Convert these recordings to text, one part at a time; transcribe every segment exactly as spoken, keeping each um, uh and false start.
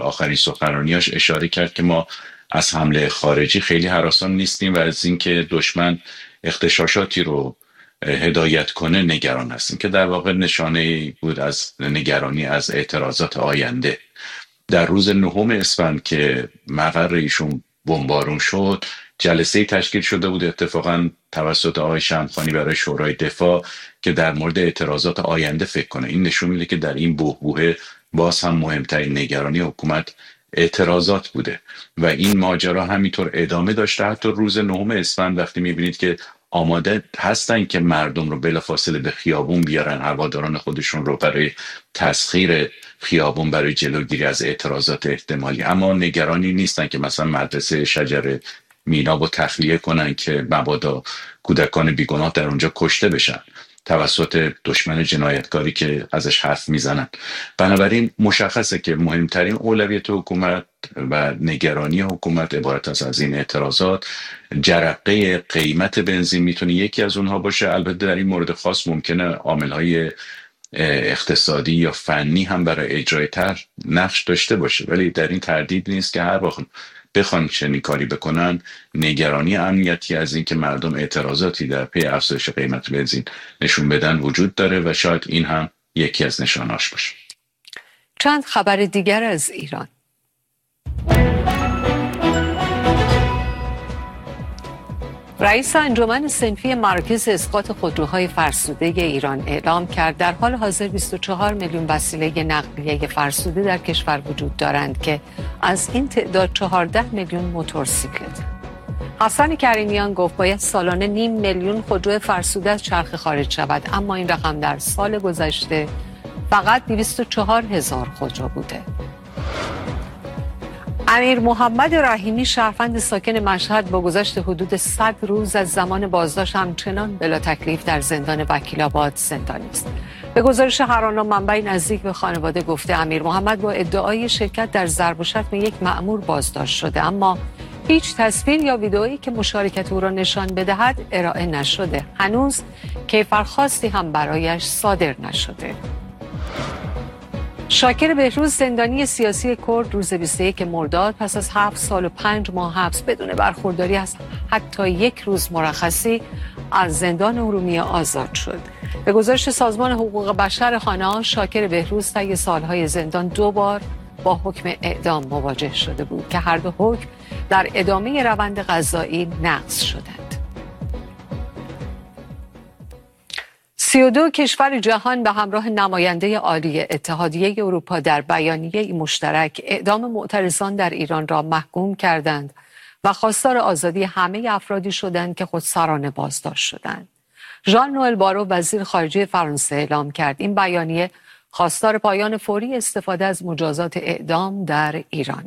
آخرین سخنرانیاش اشاره کرد که ما از حمله خارجی خیلی هراسان نیستیم و از اینکه دشمن اغتشاشاتی رو هدایت کنه نگران هستیم، که در واقع نشانه بود از نگرانی از اعتراضات آینده. در روز نهم اسفند که مقر ایشون بمبارون شد، جلسه تشکیل شده بود اتفاقا توسط آقای شمخانی برای شورای دفاع که در مورد اعتراضات آینده فکر کنه. این نشون میده که در این بحبوحه باز هم مهمترین نگرانی حکومت اعتراضات بوده و این ماجرا همینطور ادامه داشته. حتی روز نهم اسفند وقتی میبینید که آماده هستن که مردم رو بلافاصله به خیابون بیارن، هواداران خودشون رو برای تسخیر خیابون برای جلوگیری از اعتراضات احتمالی، اما نگرانی نیستن که مثلا مدرسه شجر مینا رو تخلیه کنن که مبادا کودکان بیگناه در اونجا کشته بشن توسط دشمن جنایتکاری که ازش حرف میزنن. بنابراین مشخصه که مهمترین اولویت حکومت و نگرانی حکومت عبارت است از این اعتراضات. جرقه قیمت بنزین میتونه یکی از اونها باشه. البته در این مورد خاص ممکنه عامل‌های اقتصادی یا فنی هم برای اجرای طرح نقش داشته باشه، ولی در این تردید نیست که هر وقت بخوان چنین کاری بکنن نگرانی امنیتی از این که مردم اعتراضاتی در پی افزایش قیمت بنزین نشون بدن وجود داره و شاید این هم یکی از نشانهاش باشه. چند خبر دیگر از ایران. رئیس انجمن صنفی مراکز اسقاط خودروهای فرسوده ایران اعلام کرد در حال حاضر بیست و چهار میلیون وسیله نقلیه فرسوده در کشور وجود دارند که از این تعداد چهارده میلیون موتورسیکلت. حسن کریمیان گفت باید سالانه نیم میلیون خودرو فرسوده از چرخه خارج شود، اما این رقم در سال گذشته فقط دویست و چهار هزار خودرو بوده. امیر محمد رحیمی شهروند ساکن مشهد با گذشت حدود صد روز از زمان بازداشت همچنان بلا تکلیف در زندان وکیل‌آباد زندانی است. به گزارش هرانا منبعی نزدیک به خانواده گفته امیر محمد با ادعای شرکت در ضرب و شتم یک مأمور بازداشت شده، اما هیچ تصویر یا ویدئویی که مشارکت او را نشان بدهد ارائه نشده. هنوز کیفرخواستی هم برایش صادر نشده. شاکر بهروز زندانی سیاسی کرد روز بیست و یک مرداد پس از هفت سال و پنج ماه حبس بدون برخورداری از حتی یک روز مرخصی از زندان ارومیه آزاد شد. به گزارش سازمان حقوق بشر خانه، شاکر بهروز طی سالهای زندان دو بار با حکم اعدام مواجه شده بود که هر دو حکم در ادامه روند قضایی نقض شدند. سی و دو کشور جهان به همراه نماینده عالی اتحادیه اروپا در بیانیه مشترک اعدام معترضان در ایران را محکوم کردند و خواستار آزادی همه افرادی شدند که خودسرانه بازداشت شدند. ژان نوئل بارو وزیر خارجه فرانسه اعلام کرد این بیانیه خواستار پایان فوری استفاده از مجازات اعدام در ایرانه.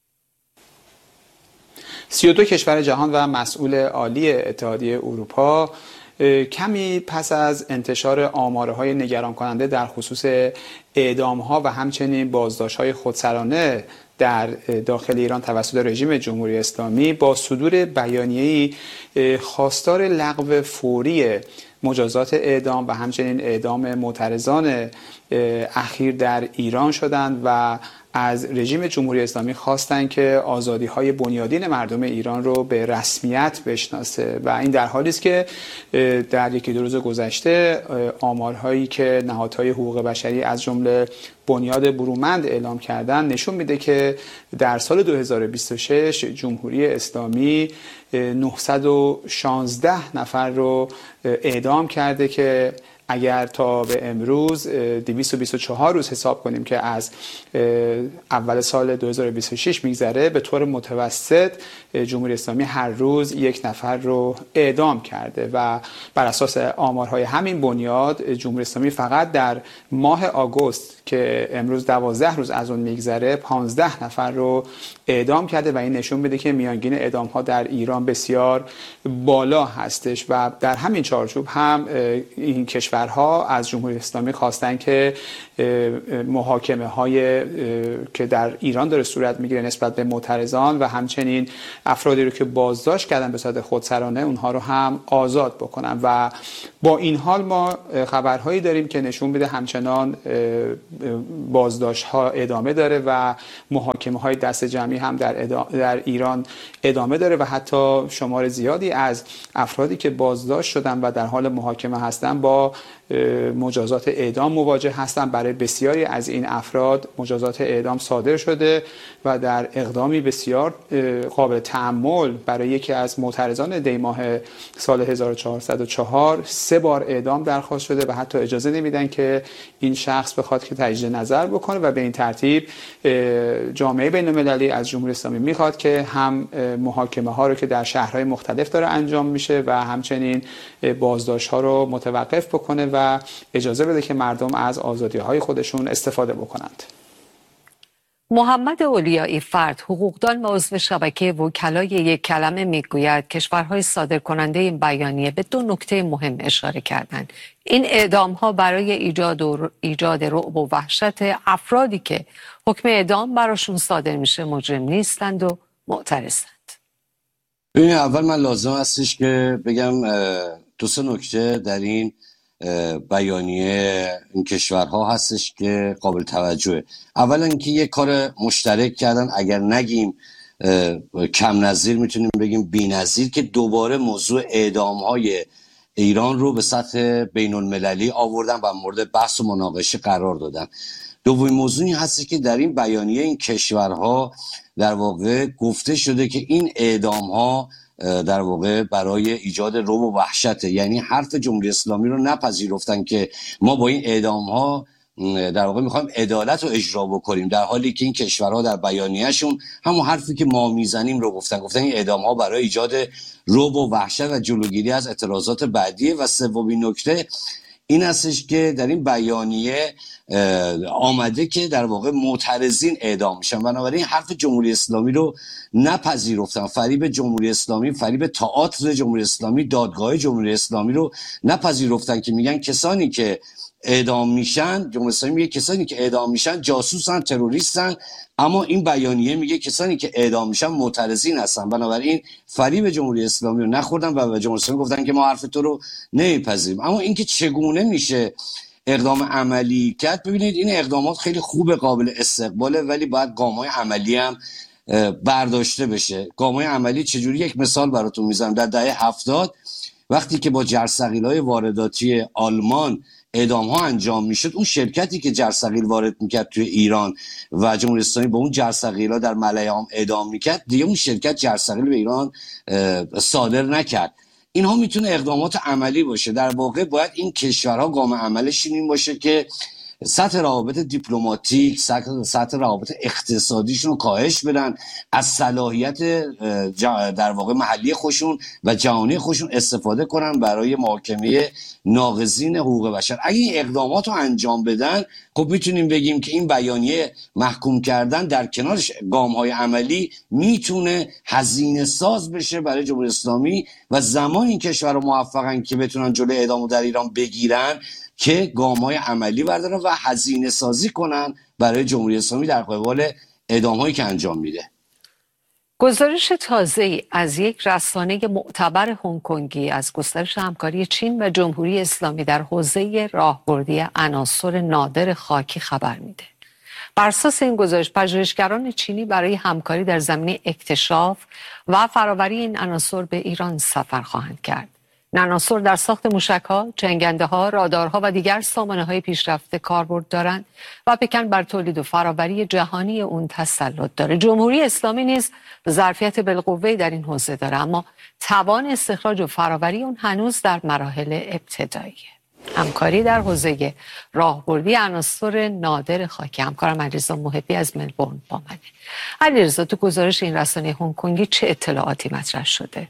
سی و دو کشور جهان و مسئول عالی اتحادیه اروپا کمی پس از انتشار آمارهای نگران کننده در خصوص اعدام‌ها و همچنین بازداشت‌های خودسرانه در داخل ایران توسط رژیم جمهوری اسلامی با صدور بیانیه‌ای خواستار لغو فوری مجازات اعدام و همچنین اعدام معترضان اخیر در ایران شدند و از رژیم جمهوری اسلامی خواستند که آزادی‌های بنیادین مردم ایران رو به رسمیت بشناسه و این در حالی است که در یکی دو روز گذشته آمارهایی که نهادهای حقوق بشری از جمله بنیاد برومند اعلام کردن نشون میده که در سال دو هزار و بیست و شش جمهوری اسلامی نهصد و شانزده نفر رو اعدام کرده که اگر تا به امروز دویست و بیست و چهار روز حساب کنیم که از اول سال دو هزار و بیست و شش میگذره، به طور متوسط جمهوری اسلامی هر روز یک نفر رو اعدام کرده و بر اساس آمارهای همین بنیاد جمهوری اسلامی فقط در ماه آگوست که امروز دوازده روز از اون میگذره پانزده نفر رو اعدام کرده و این نشون میده که میانگین اعدام ها در ایران بسیار بالا هستش و در همین چارچوب هم این کشور کشورها از جمهوری اسلامی خواستن که محاکمه های که در ایران داره صورت میگیره نسبت به معترضان و همچنین افرادی رو که بازداشت کردن به صورت خودسرانه اونها رو هم آزاد بکنن و با این حال ما خبرهایی داریم که نشون میده همچنان بازداشت ها ادامه داره و محاکمه های دست جمعی هم در, در ایران ادامه داره و حتی شمار زیادی از افرادی که بازداشت شدن و در حال محاکمه هستن با مجازات اعدام مواجه هستن. برای بسیاری از این افراد مجازات اعدام صادر شده و در اقدامی بسیار قابل تأمل برای یکی از معترضان دیماه سال هزار و چهارصد و چهار سه بار اعدام درخواست شده و حتی اجازه نمیدن که این شخص بخواد که تجدید نظر بکنه و به این ترتیب جامعه بین‌المللی از جمهوری اسلامی میخواد که هم محاکمه ها رو که در شهرهای مختلف داره انجام میشه و همچنین بازداشت ها رو متوقف بکنه و اجازه بده که مردم از آزادی های خودشون استفاده بکنند. محمد اولیایی فرد، حقوقدان و عضو شبکه وکلای یک کلمه میگوید کشورهای صادرکننده این بیانیه به دو نکته مهم اشاره کردند. این اعدام ها برای ایجاد و ایجاد رعب و وحشت افرادی که حکم اعدام براشون صادر میشه مجرم نیستند و معترضند. ببین اول من لازم هستش که بگم دو سه نکته در این بیانیه این کشورها هستش که قابل توجهه. اولا اینکه یه کار مشترک کردن، اگر نگیم کم نظیر میتونیم بگیم بی‌نظیر، که دوباره موضوع اعدام های ایران رو به سطح بین المللی آوردن و مورد بحث و مناقشه قرار دادن. دومین موضوعی هست که در این بیانیه این کشورها در واقع گفته شده که این اعدام ها در واقع برای ایجاد رعب و وحشت، یعنی حرف جمهوری اسلامی رو نپذیرفتن که ما با این اعدام ها در واقع میخوایم عدالت رو اجرا بکنیم، در حالی که این کشورها در بیانیه‌شون همون حرفی که ما میزنیم رو گفتن گفتن این اعدام ها برای ایجاد رعب و وحشت و جلوگیری از اعتراضات بعدیه. و سومین نکته این هستش که در این بیانیه آمده که در واقع معترضین اعدام میشن، بنابراین حرف جمهوری اسلامی رو نپذیرفتن، فریب جمهوری اسلامی، فریب تئاتر جمهوری اسلامی، دادگاه جمهوری اسلامی رو نپذیرفتن که میگن کسانی که اعدام میشن، جمهوری اسلامی میگه کسانی که اعدام میشن جاسوسن، تروریستن، اما این بیانیه میگه کسانی که اعدام میشن معترضین هستن. بنابراین فریب جمهوری اسلامی رو نخوردن و به جمهوری اسلامی گفتن که ما حرف تو رو نمیپذیریم. اما اینکه چگونه میشه اقدام عملی کرد، ببینید این اقدامات خیلی خوب، قابل استقباله، ولی باید گام‌های عملی هم برداشته بشه. گام‌های عملی چجوری؟ یک مثال براتون میزنم. در دهه هفتاد وقتی که با جرثقیل‌های وارداتی آلمان اعدام ها انجام میشد، اون شرکتی که جرثقیل وارد میکرد توی ایران و جمهوری اسلامی با اون جرثقیل‌ها در ملعام اعدام میکرد، دیگه اون شرکت جرثقیل به ایران صادر نکرد. اینها میتونه اقدامات عملی باشه. در واقع باید این کشورها گام عملشون این باشه که سطح روابط دیپلماتیک، سطح روابط اقتصادیشون رو کاهش بدن، از صلاحیت در واقع محلی خودشون و جهانی خودشون استفاده کنن برای محاکمه ناقضین حقوق بشر. اگه این اقدامات رو انجام بدن، خب میتونیم بگیم که این بیانیه محکوم کردن در کنارش گام‌های عملی میتونه هزینه ساز بشه برای جمهوری اسلامی و زمان این کشورها موفقن که بتونن جلوی اعدامو در ایران بگیرن که گام‌های عملی بردارن و هزینه سازی کنن برای جمهوری اسلامی در قبال اعدام‌هایی که انجام میده. گزارش تازه‌ای از یک رسانه معتبر هنگ‌کنگی از گسترش همکاری چین و جمهوری اسلامی در حوزه راهبردی عناصر نادر خاکی خبر میده. بر اساس این گزارش، پژوهشگران چینی برای همکاری در زمینه اکتشاف و فراوری این عناصر به ایران سفر خواهند کرد. این عناصر در ساخت موشک‌ها، جنگنده‌ها، رادارها و دیگر سامانه‌های پیشرفته کاربرد دارند و پکن بر تولید و فراوری جهانی اون تسلط داره. جمهوری اسلامی نیز ظرفیت بالقوه در این حوزه داره، اما توان استخراج و فراوری اون هنوز در مراحل ابتداییه. همکاری در حوزه راهبردی عناصر نادر خاکی. همکارم علیرضا محبی از ملبورن با منه. علیرضا، تو گزارش این رسانه هنگ‌کنگی چه اطلاعاتی مطرح شده؟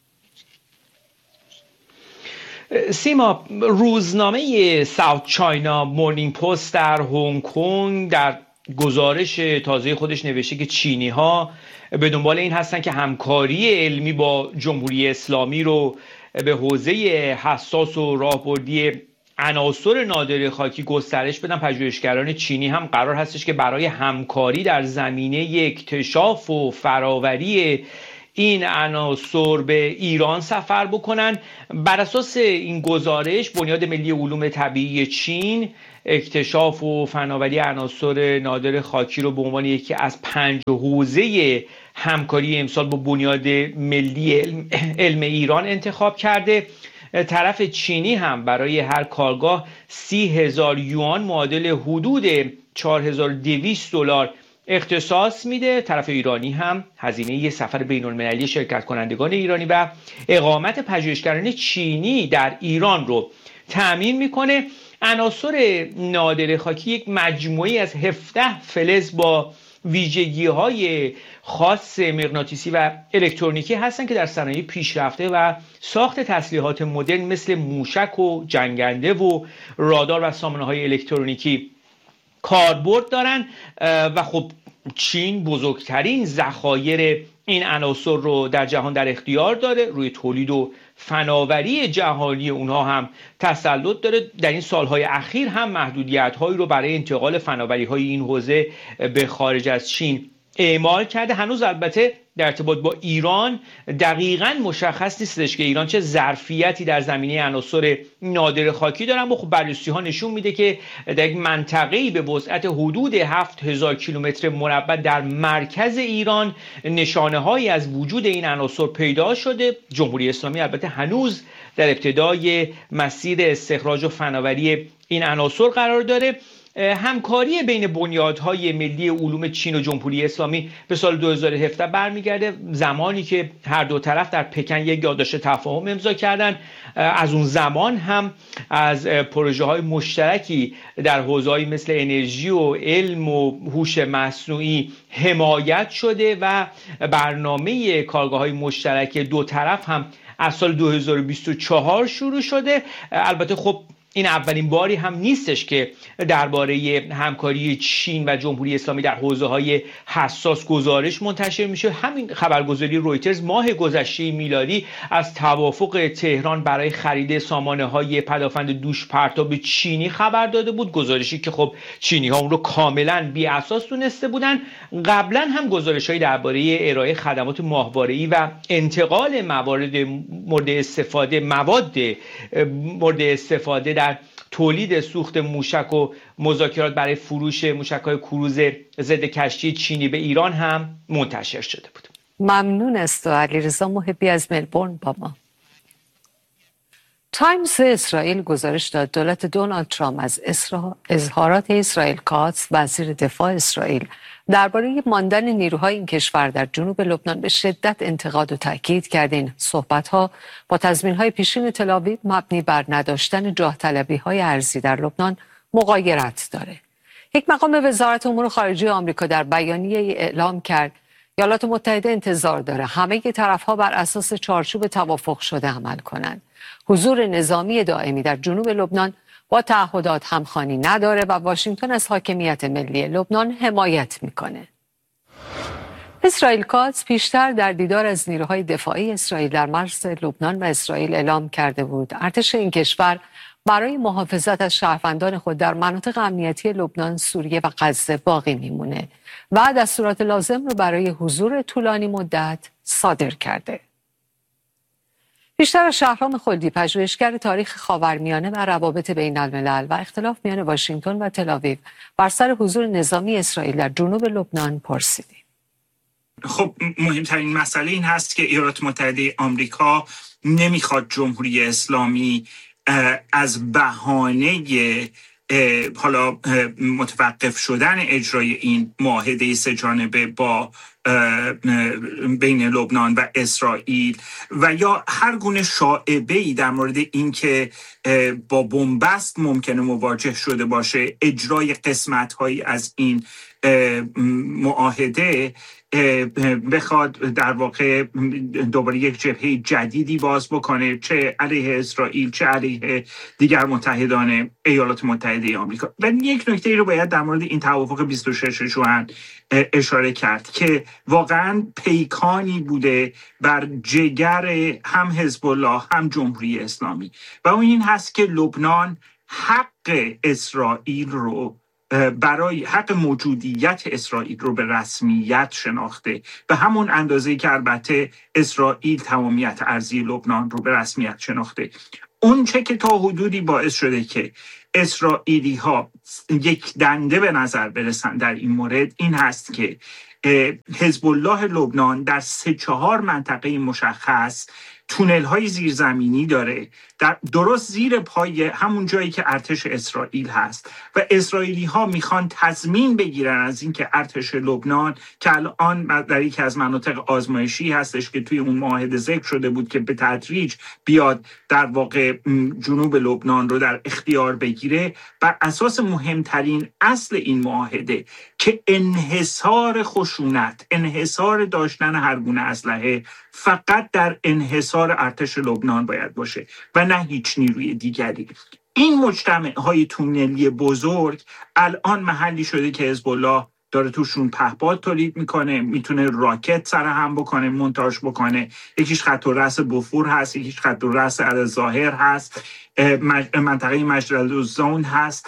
سیما، روزنامه ساوت چاینا مورنینگ پست در هنگ کنگ در گزارش تازه خودش نوشته که چینی ها به دنبال این هستن که همکاری علمی با جمهوری اسلامی رو به حوزه حساس و راهبردی عناصر نادره خاکی گسترش بدن. پژوهشگران چینی هم قرار هستش که برای همکاری در زمینه اکتشاف و فراوری این عناصر به ایران سفر بکنن. بر اساس این گزارش بنیاد ملی علوم طبیعی چین اکتشاف و فناوری عناصر نادر خاکی رو به عنوان یکی از پنج حوزه همکاری امسال با بنیاد ملی علم, علم ایران انتخاب کرده. طرف چینی هم برای هر کارگاه سی هزار یوان معادل حدود چهار هزار و دویست دلار اختصاص میده. طرف ایرانی هم هزینه یه سفر بین المللی شرکت کنندگان ایرانی و اقامت پژوهشگران چینی در ایران رو تأمین میکنه. عناصر نادره خاکی یک مجموعه از هفده فلز با ویژگی‌های خاص مغناطیسی و الکترونیکی هستند که در صنایع پیشرفته و ساخت تسلیحات مدرن مثل موشک و جنگنده و رادار و سامانه‌های الکترونیکی کاربرد دارن و خب چین بزرگترین ذخایر این عناصر رو در جهان در اختیار داره. روی تولید و فناوری جهانی اونها هم تسلط داره. در این سالهای اخیر هم محدودیت‌هایی رو برای انتقال فناوری‌های این حوزه به خارج از چین اعمال کرده. هنوز البته در ارتباط با ایران دقیقاً مشخص نیستش که ایران چه ظرفیتی در زمینه عناصر نادر خاکی دارن. و خب بررسی‌ها نشون میده که در یک منطقه‌ای به وسعت حدود هفت هزار کیلومتر مربع در مرکز ایران نشانه‌هایی از وجود این عناصر پیدا شده. جمهوری اسلامی البته هنوز در ابتدای مسیر استخراج و فناوری این عناصر قرار داره. همکاری بین بنیادهای ملی علوم چین و جمهوری اسلامی به سال دو هزار و هفده برمیگرده، زمانی که هر دو طرف در پکن یک یادداشت تفاهم امضا کردند. از اون زمان هم از پروژه های مشترکی در حوزه‌های مثل انرژی و علم و هوش مصنوعی حمایت شده و برنامه کارگاه‌های مشترک دو طرف هم از سال دو هزار و بیست و چهار شروع شده. البته خب این اولین باری هم نیستش که درباره همکاری چین و جمهوری اسلامی در حوزه‌های حساس گزارش منتشر میشه. همین خبرگزاری رویترز ماه گذشته میلادی از توافق تهران برای خرید سامانه‌های پدافند دوش پرتاب چینی خبر داده بود. گزارشی که خب چینی‌ها اون رو کاملاً بی اساس دونسته بودن. قبلا هم گزارش‌هایی درباره ارائه خدمات ماهواره‌ای و انتقال موارد مورد استفاده مواد مورد استفاده در تولید سوخت موشک و مذاکرات برای فروش موشک‌های کروز ضد کشتی چینی به ایران هم منتشر شده بود. ممنون است علیرضا محبی از ملبورن با ما. تایمز اسرائیل گزارش داد دولت دونالد ترامپ از اسرا... اظهارات اسرائیل کاتس وزیر دفاع اسرائیل درباره ماندن نیروهای این کشور در جنوب لبنان به شدت انتقاد و تاکید کرد. این صحبت‌ها با تضمین‌های پیشین تل‌آویو مبنی بر نداشتن جاه طلبی‌های ارضی در لبنان مغایرت داره. یک مقام وزارت امور خارجه آمریکا در بیانیه اعلام کرد ایالات متحده انتظار داره همه طرف‌ها بر اساس چارچوب توافق شده عمل کنند. حضور نظامی دائمی در جنوب لبنان با تعهدات همخوانی نداره و واشنگتن از حاکمیت ملی لبنان حمایت میکنه. اسرائیل کاتس پیشتر در دیدار از نیروهای دفاعی اسرائیل در مرز لبنان و اسرائیل اعلام کرده بود ارتش این کشور برای محافظت از شهروندان خود در مناطق امنیتی لبنان، سوریه و غزه باقی میمونه و دستورات لازم رو برای حضور طولانی مدت صادر کرده. بیشتر شهرام خلدی، پژوهشگر تاریخ خاورمیانه و روابط بین الملل و اختلاف میان واشنگتن و تل‌آویو بر سر حضور نظامی اسرائیل در جنوب لبنان پرسیدیم. خب مهمترین مسئله این هست که ایالات متحده آمریکا نمیخواد جمهوری اسلامی از بهانه حالا متوقف شدن اجرای این معاهده سه‌جانبه با بین لبنان و اسرائیل و یا هر گونه شایعه‌ای در مورد اینکه با بنبست ممکنه مواجه شده باشه اجرای قسمت‌هایی از این معاهده بخواد در واقع دوباره یک جبهه جدیدی باز بکنه، چه علیه اسرائیل چه علیه دیگر متحدان ایالات متحده آمریکا. و یک نکته رو باید در مورد این توافق بیست و شش ژوئن اشاره کرد که واقعا پیکانی بوده بر جگر هم حزب الله هم جمهوری اسلامی و اون این هست که لبنان حق اسرائیل رو برای حق موجودیت اسرائیل رو به رسمیت شناخته، به همون اندازه که البته اسرائیل تمامیت ارضی لبنان رو به رسمیت شناخته. اون چه که تا حدودی باعث شده که اسرائیلی ها یک دنده به نظر برسن در این مورد این هست که حزب الله لبنان در سه چهار منطقه مشخص تونل های زیرزمینی داره، در درست زیر پای همون جایی که ارتش اسرائیل هست و اسرائیلی ها میخوان تضمین بگیرن از اینکه ارتش لبنان که الان در یکی از مناطق آزمایشی هستش که توی اون معاهده ذکر شده بود که به تدریج بیاد در واقع جنوب لبنان رو در اختیار بگیره، بر اساس مهمترین اصل این معاهده که انحصار خشونت، انحصار داشتن هر گونه اسلحه فقط در انحصار ارتش لبنان باید باشه و نه هیچ نیروی دیگری. این مجتمع‌های تونلی بزرگ الان محلی شده که حزب الله داره توشون پهپاد تولید میکنه، میتونه راکت سرهم بکنه، مونتاژ بکنه. یکیش خط الرأس بوفور هست، یکیش خط الرأس الظاهر هست، منطقه مجدل‌الزون هست.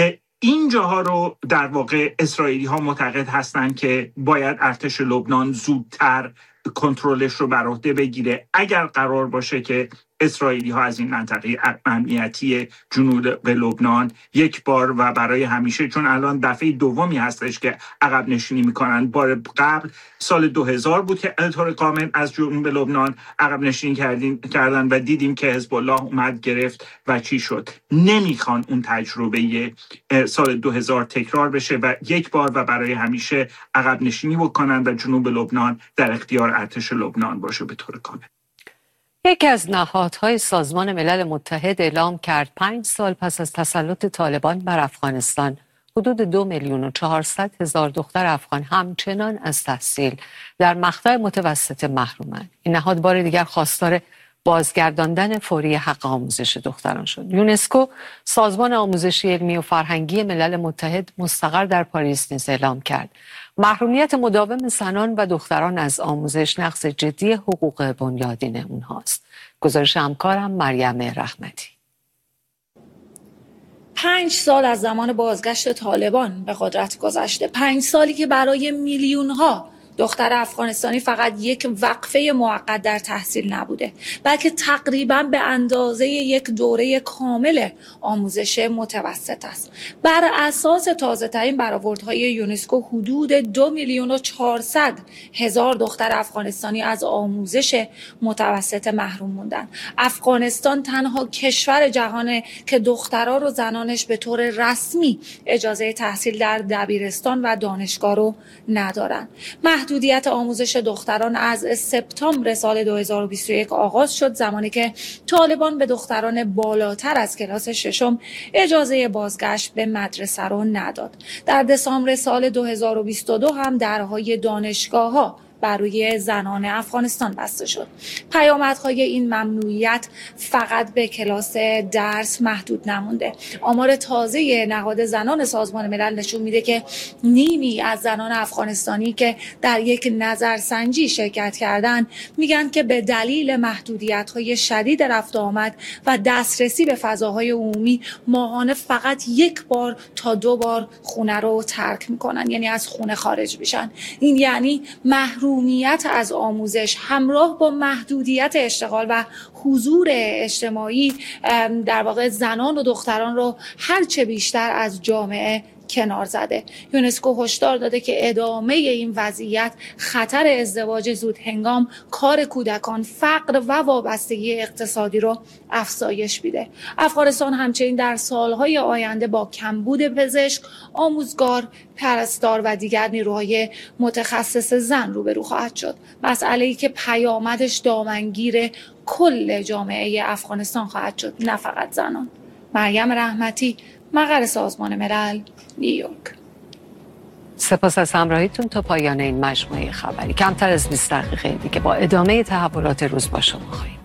این جاها رو در واقع اسرائیلی ها معتقد هستند که باید ارتش لبنان زودتر کنترلش رو بر عهده بگیره اگر قرار باشه که اسرائیلی ها از این منطقه امنیتی جنوب لبنان یک بار و برای همیشه، چون الان دفعه دومی هستش که عقب نشینی میکنن. بار قبل سال دو هزار بود که طور کامل از جنوب لبنان عقب نشینی کردن و دیدیم که حزب الله اومد گرفت و چی شد. نمیخوان اون تجربه سال دو هزار تکرار بشه و یک بار و برای همیشه عقب نشینی بکنن و جنوب لبنان در اختیار ارتش لبنان باشه به طور کامل. یکی از نهادهای سازمان ملل متحد اعلام کرد پنج سال پس از تسلط طالبان بر افغانستان حدود دو میلیون و چهارصد هزار دختر افغان همچنان از تحصیل در مقطع متوسط محرومند. این نهاد بار دیگر خواستار بازگرداندن فوری حق آموزش دختران شد. یونسکو، سازمان آموزشی علمی و فرهنگی ملل متحد مستقر در پاریس نیز اعلام کرد محرومیت مداوم زنان و دختران از آموزش نقض جدی حقوق بنیادین اونهاست. گزارش همکارم مریم رحمتی. پنج سال از زمان بازگشت طالبان به قدرت گذشته، پنج سالی که برای میلیون‌ها دختر افغانستانی فقط یک وقفه موقت در تحصیل نبوده، بلکه تقریباً به اندازه یک دوره کامل آموزش متوسط است. بر اساس تازه‌ترین برآوردهای یونسکو حدود دو میلیون و چهارصد هزار دختر افغانستانی از آموزش متوسط محروم موندن. افغانستان تنها کشور جهانه که دخترها و زنانش به طور رسمی اجازه تحصیل در دبیرستان و دانشگاه رو ندارن. محدودیت آموزش دختران از سپتامبر سال دو هزار و بیست و یک آغاز شد، زمانی که طالبان به دختران بالاتر از کلاس ششم اجازه بازگشت به مدرسه رو نداد. در دسامبر سال دو هزار و بیست و دو هم درهای دانشگاه‌ها بر روی زنان افغانستان بسته شد. پیامدهای این ممنوعیت فقط به کلاس درس محدود نمونده. آمار تازه نهاد زنان سازمان ملل نشون میده که نیمی از زنان افغانستانی که در یک نظرسنجی شرکت کردن میگن که به دلیل محدودیت‌های شدید رفت و آمد و دسترسی به فضاهای عمومی ماهانه فقط یک بار تا دو بار خونه رو ترک میکنن، یعنی از خونه خارج میشن. این یعنی محرومیت از آموزش همراه با محدودیت اشتغال و حضور اجتماعی در واقع زنان و دختران رو هرچه بیشتر از جامعه کنار زده. یونسکو هشدار داده که ادامه این وضعیت خطر ازدواج زود هنگام، کار کودکان، فقر و وابستگی اقتصادی رو افزایش میده. افغانستان همچنین در سالهای آینده با کمبود پزشک، آموزگار، پرستار و دیگر نیروهای متخصص زن روبرو خواهد شد. مسئله‌ای که پیامدش دامنگیر کل جامعه افغانستان خواهد شد، نه فقط زنان. مریم رحمتی، مقر سازمان ملل، نیویورک. سپاس از همراهیتون تا پایان این مجموعه خبری. کمتر از بیست دقیقه دیگه با ادامه تحولات روز با شما خواهیم